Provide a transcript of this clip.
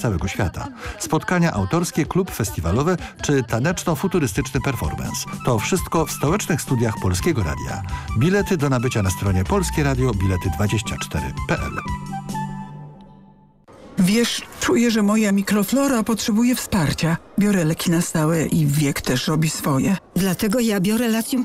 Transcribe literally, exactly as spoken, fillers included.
całego świata. Spotkania autorskie, klub festiwalowy czy taneczno-futurystyczny performance. To wszystko w stołecznych studiach Polskiego Radia. Bilety do nabycia na stronie polskie radio bilety dwadzieścia cztery kropka p l. Wiesz, czuję, że moja mikroflora potrzebuje wsparcia. Biorę leki na stałe i wiek też robi swoje. Dlatego ja biorę Latium